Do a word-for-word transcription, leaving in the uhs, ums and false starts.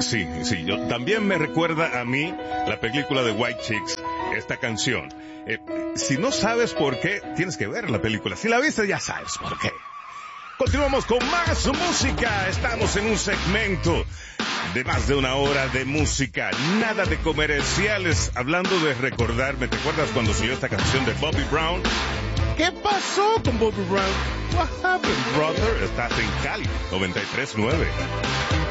Sí, sí, yo, también me recuerda a mí la película de White Chicks, esta canción. Eh, si no sabes por qué, tienes que ver la película. Si la viste, ya sabes por qué. Continuamos con más música. Estamos en un segmento de más de una hora de música. Nada de comerciales. Hablando de recordarme, ¿te acuerdas cuando salió esta canción de Bobby Brown? ¿Qué pasó con Bobby Brown? What happened, brother? Estás en Cali, noventa y tres punto nueve.